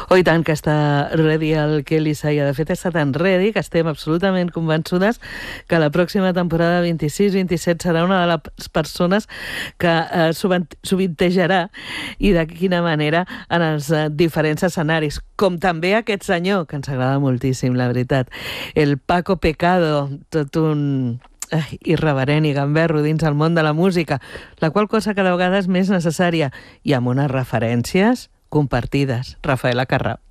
Oh, i tant que està ready el Kelly Saia. De fet, està tan ready que estem absolutament convençudes que la pròxima temporada 26-27 serà una de les persones que sovintejarà i de quina manera en els diferents escenaris. Com també aquest senyor, que ens agrada moltíssim, la veritat. El Paco Pecado, tot un irreverent i gamberro dins el món de la música, la qual cosa cada vegada és més necessària i amb unes referències compartides. Rafael Acarrà.